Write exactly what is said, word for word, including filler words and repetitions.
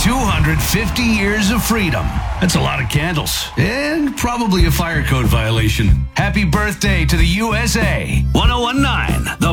two hundred fifty years of freedom. That's a lot of candles. And probably a fire code violation. Happy birthday to the U S A. ten nineteen, The